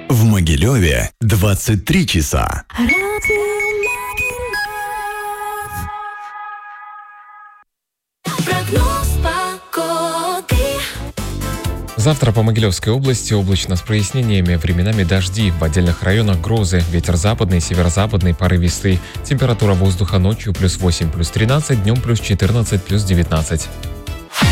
В Могилеве 23 часа. Завтра по Могилевской области облачно с прояснениями, временами дожди, в отдельных районах грозы, ветер западный, северо-западный, порывистый. Температура воздуха ночью +8, +13, днем +14, +19.